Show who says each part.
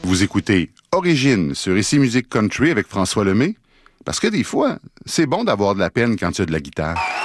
Speaker 1: Vous écoutez Origine sur Ici Musique Country avec François Lemay, parce que des fois, c'est bon d'avoir de la peine quand tu as de la guitare.